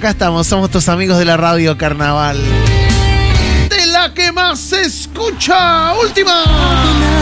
acá estamos, somos tus amigos de la Radio Carnaval. De la que más se escucha, última.